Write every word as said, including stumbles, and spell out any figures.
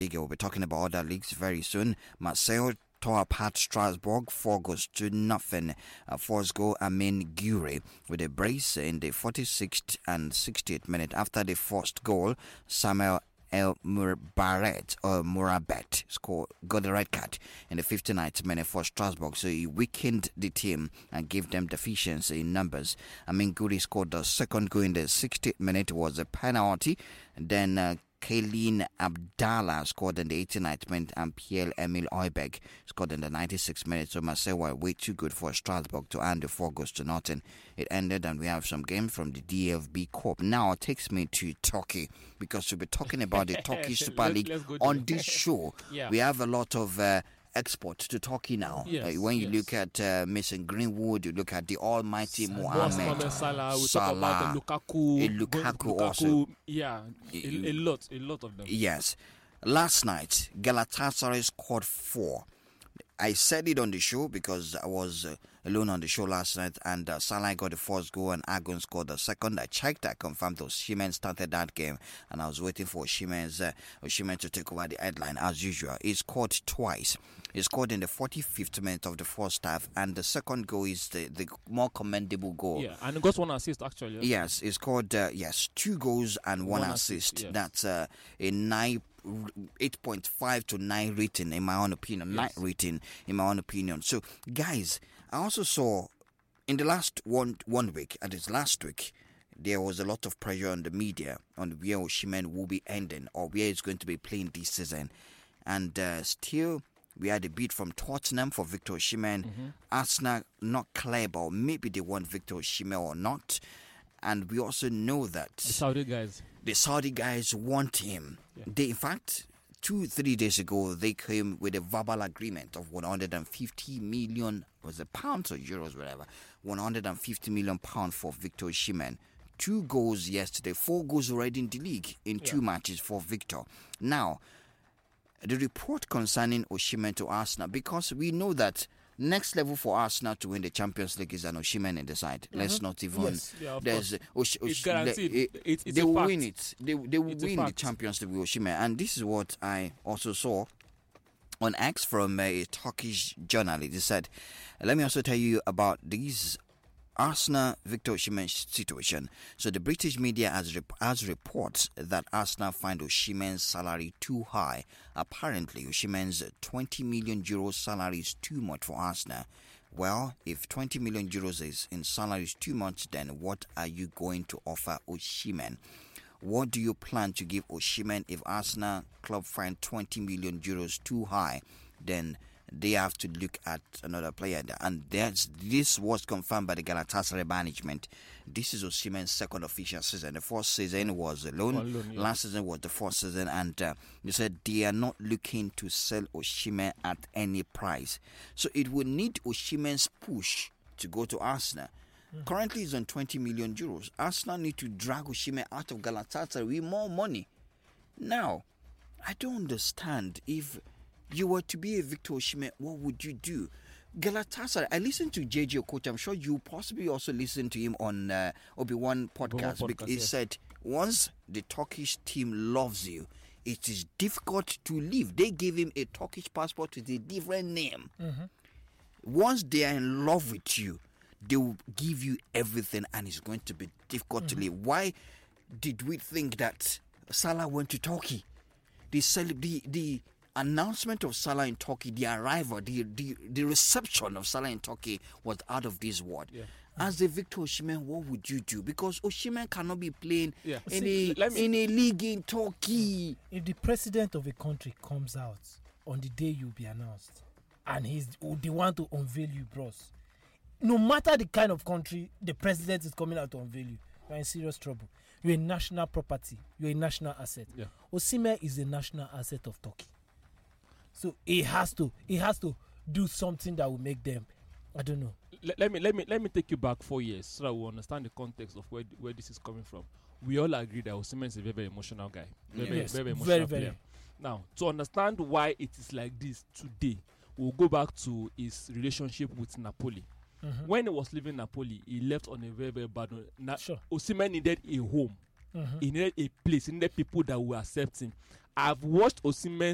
League. We'll be talking about other leagues very soon. Marseille tore apart Strasbourg, four goals to nothing. Uh, first goal, Amin Gure with a brace in the forty-sixth and sixtieth minute. After the first goal, Samuel El Murabaret or Murabet scored, got the red card in the fifty-ninth minute for Strasbourg, so he weakened the team and gave them deficiency in numbers. Amin Gure scored the second goal in the sixtieth minute, was a penalty, and then uh, Kaylin Abdallah scored in the eighty-ninth minute and Pierre-Emile Oibeg scored in the ninety-sixth minute. So Marseille were way too good for Strasbourg to earn the four goals to nothing. It ended and we have some games from the D F B Cup. Now it takes me to Turkey because we'll be talking about the Turkish Super League let's, let's on this show. Yeah. We have a lot of uh, export to Turkey now. Yes, uh, when you yes. look at uh, Mason Greenwood, you look at the almighty Mohamed Mohamed Salah, we talk Salah, about the Lukaku, a Lukaku also. Yeah, a, a lot, a lot of them. Yes. Last night, Galatasaray scored four. I said it on the show because I was uh, alone on the show last night, and uh, Salah got the first goal and Agon scored the second. I checked, I confirmed that Osimhen started that game, and I was waiting for Osimhen's, uh, Osimhen to take over the headline as usual. He scored twice. He scored in the forty-fifth minute of the first half, and the second goal is the, the more commendable goal. Yeah, and he got one assist actually. Yes, he scored, uh, yes, two goals and one, One assist. assist, yes. That's uh, a nine. eight point five to nine rating in my own opinion. Yes. nine rating in my own opinion. So, guys, I also saw in the last one one week, and it's last week, there was a lot of pressure on the media on where Osimhen will be ending or where he's going to be playing this season. And uh, still, we had a bid from Tottenham for Victor Osimhen. Mm-hmm. Arsenal not clear about maybe they want Victor Osimhen or not. And we also know that The Saudi guys. the Saudi guys want him. Yeah. They, in fact, two, three days ago, they came with a verbal agreement of one hundred fifty million, was it pounds or euros, whatever, one hundred fifty million pounds for Victor Osimhen. Two goals yesterday, four goals already in the league in two Yeah. matches for Victor. Now, the report concerning Osimhen to Arsenal, because we know that next level for Arsenal to win the Champions League is an Osimhen in the side. Let's not even. Yes, yeah, of there's course. Osh, Osh, It's guaranteed. le- It- it's they a will fact. win it. They they will It's a win the fact. Champions League with Osimhen, and this is what I also saw on X from a Turkish journalist. He said, "Let me also tell you about these." Arsenal Victor Osimhen situation. So the British media has, rep- has reports that Arsenal find Osimhen's salary too high. Apparently, Osimhen's twenty million euros salary is too much for Arsenal. Well, if twenty million euros is in salary is too much, then what are you going to offer Osimhen? What do you plan to give Osimhen if Arsenal club find twenty million euros too high? Then they have to look at another player, and that's this was confirmed by the Galatasaray management. This is Osimhen's second official season. The first season was a loan. On loan, yeah. Last season was the first season, and uh, they said they are not looking to sell Osimhen at any price. So it will need Osimhen's push to go to Arsenal. Mm. Currently, it's on twenty million euros. Arsenal need to drag Osimhen out of Galatasaray with more money. Now, I don't understand if you were to be a Victor Osimhen, what would you do? Galatasaray, I listened to J J Okocha. I'm sure you possibly also listened to him on uh, Obi-Wan podcast. Obi-Wan podcast, because he yes. said, once the Turkish team loves you, it is difficult to leave. They gave him a Turkish passport with a different name. Mm-hmm. Once they are in love with you, they will give you everything, and it's going to be difficult mm-hmm. to leave. Why did we think that Salah went to Turkey? The, the, the announcement of Salah in Turkey, the arrival, the, the the reception of Salah in Turkey was out of this world. Yeah. As a Victor Osimhen, what would you do? Because Osimhen cannot be playing Yeah. in, See, a, let me- in a league in Turkey. If the president of a country comes out on the day you'll be announced and he's the one to unveil you, bros, no matter the kind of country the president is coming out to unveil you, you're in serious trouble. You're a national property. You're a national asset. Yeah. Osimhen is a national asset of Turkey. So he has to he has to do something that will make them, I don't know. Let, let me let me let me take you back four years so that we understand the context of where where this is coming from. We all agree that Osimhen is a very, very emotional guy. Very, very, Yes, very, very emotional very, very. player. Now, to understand why it is like this today, we'll go back to his relationship with Napoli. Mm-hmm. When he was leaving Napoli, he left on a very, very bad note. Na- Sure. Osimhen needed a home. Mm-hmm. He needed a place. He needed people that will accept him. I've watched Osimhen